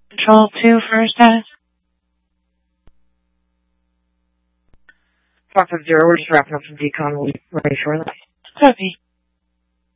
Control 2 for status. Fox 0, we're just wrapping up some decon. We'll be ready shortly. Copy.